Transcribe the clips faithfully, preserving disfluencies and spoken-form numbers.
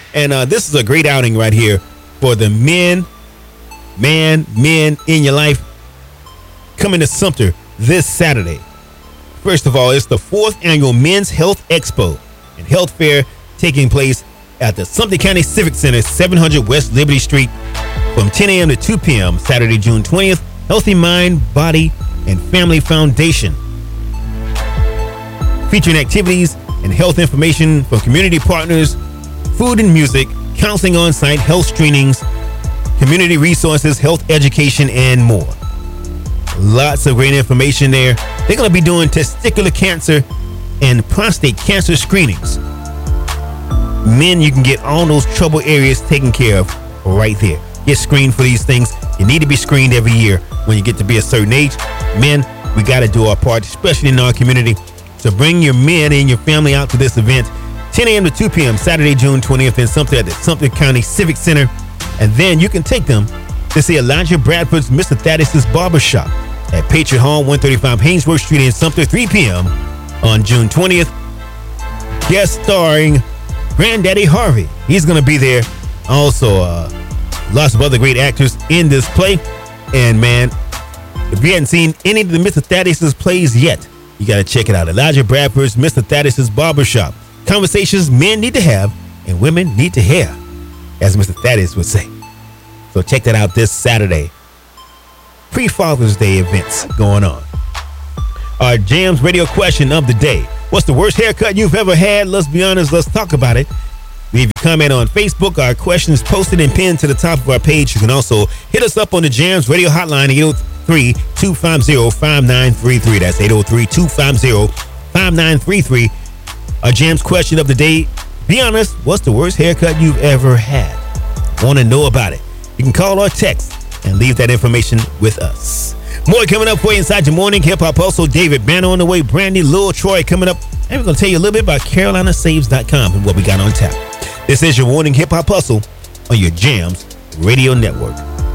And uh, this is a great outing right here for the men, man, men in your life coming to Sumter this Saturday. First of all, it's the fourth annual Men's Health Expo and Health Fair taking place at the Sumter County Civic Center, seven hundred West Liberty Street, from ten a.m. to two p.m. Saturday, June twentieth. Healthy Mind, Body, and Family Foundation, featuring activities and health information from community partners, food and music, counseling on site, health screenings, community resources, health education, and more. Lots of great information there. They're going to be doing testicular cancer and prostate cancer screenings. Men, you can get all those trouble areas taken care of right there. Get screened for these things. You need to be screened every year when you get to be a certain age. Men, we got to do our part, especially in our community. So bring your men and your family out to this event, ten a.m. to two p.m. Saturday, June twentieth in Sumter at the Sumter County Civic Center. And then you can take them to see Elijah Bradford's Mister Thaddeus' Barbershop at Patriot Hall, one thirty-five Haynesworth Street in Sumter, three p.m. on June twentieth. Guest starring Granddaddy Harvey. He's going to be there. Also, uh, lots of other great actors in this play. And man, if you hadn't seen any of the Mister Thaddeus' plays yet, you got to check it out. Elijah Bradford's Mister Thaddeus' Barbershop. Conversations men need to have and women need to hear, as Mister Thaddeus would say. So check that out this Saturday. Pre-Father's Day events going on. Our Jams Radio question of the day. What's the worst haircut you've ever had? Let's be honest. Let's talk about it. Leave your comment on Facebook. Our question is posted and pinned to the top of our page. You can also hit us up on the Jams Radio Hotline, eight oh three, two five zero, five nine three three. That's eight oh three, two five zero, five nine three three. Our Jams question of the day. Be honest. What's the worst haircut you've ever had? Want to know about it? You can call or text and leave that information with us. More coming up for you inside your morning. Hip Hop Hustle. David Banner on the way. Brandy, Lil Troy coming up. And we're going to tell you a little bit about Carolina Saves dot com and what we got on tap. This is your morning Hip Hop Hustle on your Jams Radio Network.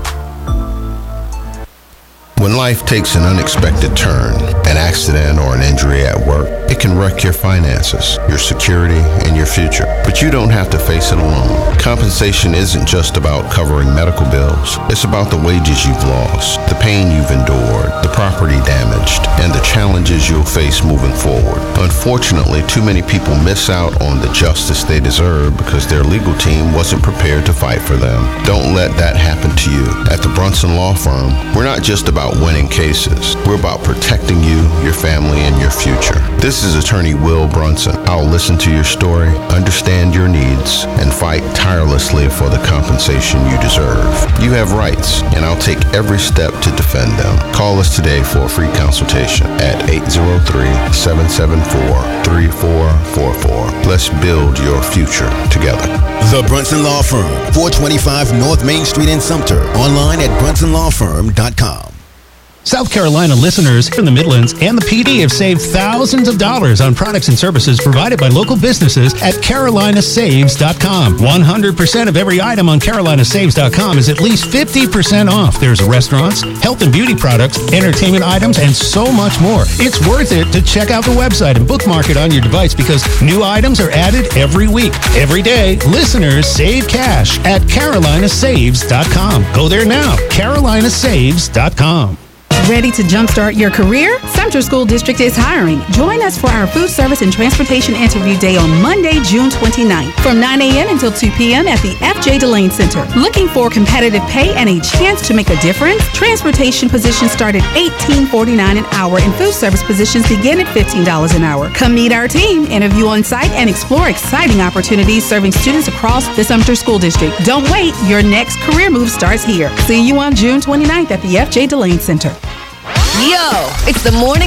When life takes an unexpected turn, an accident or an injury at work, it can wreck your finances, your security, and your future. But you don't have to face it alone. Compensation isn't just about covering medical bills. It's about the wages you've lost, the pain you've endured, the property damaged, and the challenges you'll face moving forward. Unfortunately, too many people miss out on the justice they deserve because their legal team wasn't prepared to fight for them. Don't let that happen to you. At the Brunson Law Firm, we're not just about winning cases. We're about protecting you, your family, and your future. This is Attorney Will Brunson. I'll listen to your story, understand your needs, and fight tirelessly for the compensation you deserve. You have rights, and I'll take every step to defend them. Call us today for a free consultation at eight oh three, seven seven four, three four four four. Let's build your future together. The Brunson Law Firm, four twenty-five North Main Street in Sumter. Online at brunson law firm dot com. South Carolina listeners in the Midlands and the P D have saved thousands of dollars on products and services provided by local businesses at carolina saves dot com. one hundred percent of every item on carolina saves dot com is at least fifty percent off. There's restaurants, health and beauty products, entertainment items, and so much more. It's worth it to check out the website and bookmark it on your device because new items are added every week. Every day, listeners save cash at carolina saves dot com. Go there now, carolina saves dot com. Ready to jumpstart your career? Sumter School District is hiring. Join us for our food service and transportation interview day on Monday, June twenty-ninth from nine a.m. until two p.m. at the F J Delane Center. Looking for competitive pay and a chance to make a difference? Transportation positions start at eighteen forty-nine an hour and food service positions begin at fifteen dollars an hour. Come meet our team, interview on site, and explore exciting opportunities serving students across the Sumter School District. Don't wait. Your next career move starts here. See you on June twenty-ninth at the F J Delane Center. Yo, it's the morning